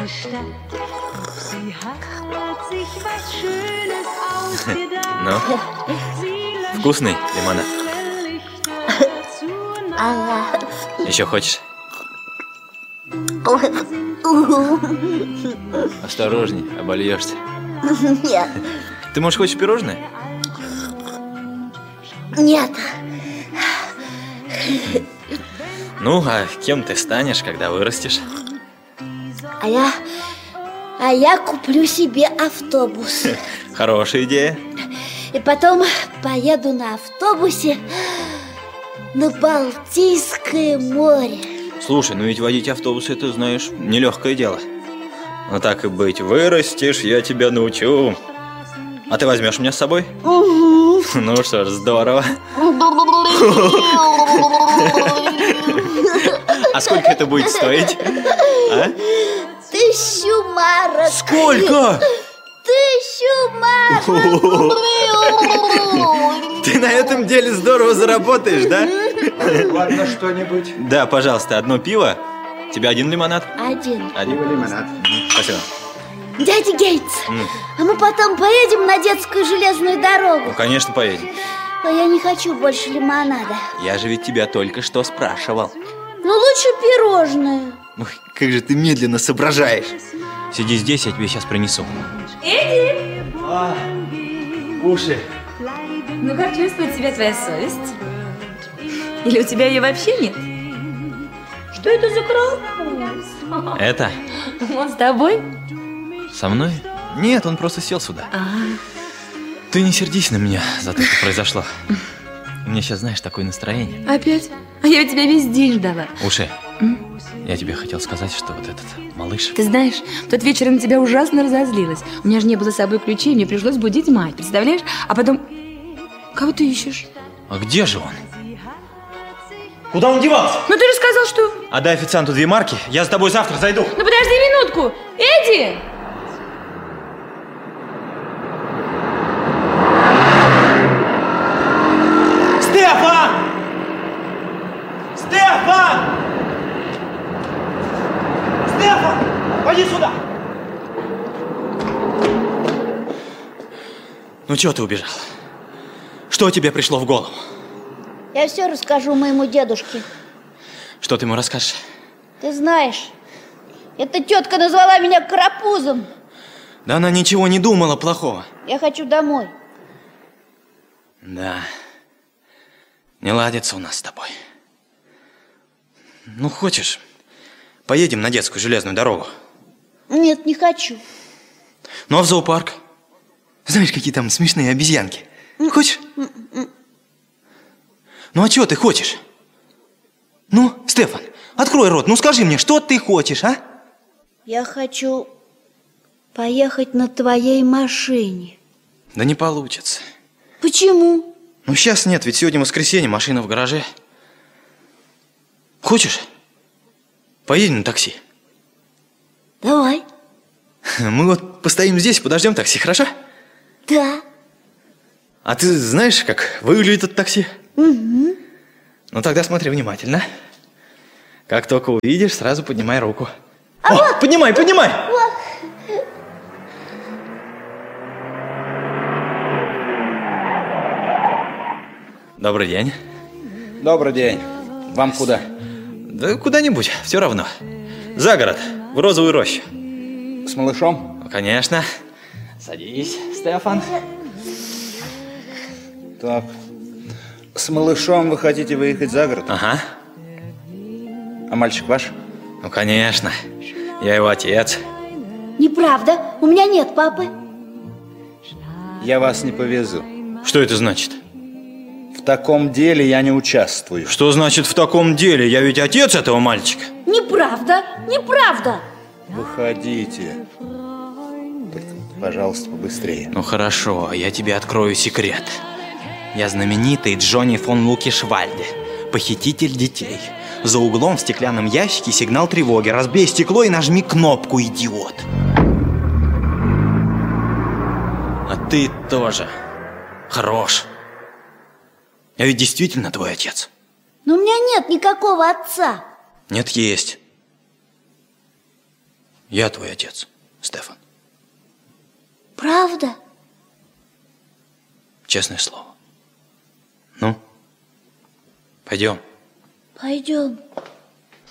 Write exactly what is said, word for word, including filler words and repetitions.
Ну, вкусный лимонад? Ага. Еще хочешь? Осторожней, обольешься. Нет. Ты, может, хочешь пирожное? Нет. Ну, а кем ты станешь, когда вырастешь? А я... А я куплю себе автобус. Хорошая идея. И потом поеду на автобусе на Балтийское море. Слушай, ну ведь водить автобус, это, знаешь, нелегкое дело. Ну так и быть, вырастешь, я тебя научу. А ты возьмешь меня с собой? Угу. Ну что ж, здорово. А сколько это будет стоить? А? Тысячу марок. Сколько? Тысячу марок. Ты на этом деле здорово заработаешь, да? Ладно, что-нибудь. Да, пожалуйста, одно пиво. Тебе один лимонад? Один. Один. Лимонад. Спасибо. Дядя Гейтс, М. а мы потом поедем на детскую железную дорогу? Ну, конечно, поедем. А я не хочу больше лимонада. Я же ведь тебя только что спрашивал. Ну, лучше пирожное. Ой, как же ты медленно соображаешь. Сиди здесь, я тебе сейчас принесу. Эдди! А, уши. Ну как чувствует себя твоя совесть? Или у тебя ее вообще нет? Что это за карапуз? Это? Он с тобой? Со мной? Нет, он просто сел сюда. А, Ты не сердись на меня за то, что произошло. У меня сейчас, знаешь, такое настроение. опять? А я ведь тебя весь день ждала. Уши, я тебе хотел сказать, что вот этот малыш... Ты знаешь, в тот вечер я на тебя ужасно разозлилась. У меня же не было с собой ключей, мне пришлось будить мать, представляешь? А потом... Кого ты ищешь? А где же он? Куда он девался? Ну ты же сказал, что... Отдай официанту две марки, я за тобой завтра зайду. Ну подожди минутку! Эдди! Стефан! Стефан! Стефан! Пойди сюда! Ну чего ты убежал? Что тебе пришло в голову? Я все расскажу моему дедушке. Что ты ему расскажешь? Ты знаешь, эта тетка назвала меня карапузом. Да она ничего не думала плохого. Я хочу домой. Да. Не ладится у нас с тобой. Ну, хочешь, поедем на детскую железную дорогу? Нет, не хочу. Ну, а в зоопарк? Знаешь, какие там смешные обезьянки. Хочешь? Ну, а чего ты хочешь? Ну, Стефан, открой рот, ну скажи мне, что ты хочешь, а? Я хочу поехать на твоей машине. Да не получится. Почему? Ну, сейчас нет, ведь сегодня воскресенье, машина в гараже. Хочешь? Поедем на такси. Давай. Мы вот постоим здесь, подождем такси, хорошо? Да. А ты знаешь, как выглядит это такси? Угу. Ну, тогда смотри внимательно. Как только увидишь, сразу поднимай руку. А О, вот. поднимай, поднимай! Вот. Добрый день. Добрый день. Вам куда? Да куда-нибудь, все равно. За город, в Розовую рощу. С малышом? Ну, конечно. Садись, Стефан. Так. С малышом вы хотите выехать за город? Ага. А мальчик ваш? Ну, конечно. Я его отец. Неправда, у меня нет папы. Я вас не повезу. Что это значит? В таком деле я не участвую. Что значит в таком деле? Я ведь отец этого мальчика. Неправда, неправда. Выходите. Только, пожалуйста, побыстрее. Ну хорошо, я тебе открою секрет. Я знаменитый Джонни фон Лукишвальде, похититель детей. За углом в стеклянном ящике сигнал тревоги. Разбей стекло и нажми кнопку, идиот. А ты тоже хорош. Я ведь действительно твой отец. Но у меня нет никакого отца. Нет, есть. Я твой отец, Стефан. Правда? Честное слово. Ну, пойдем. Пойдем.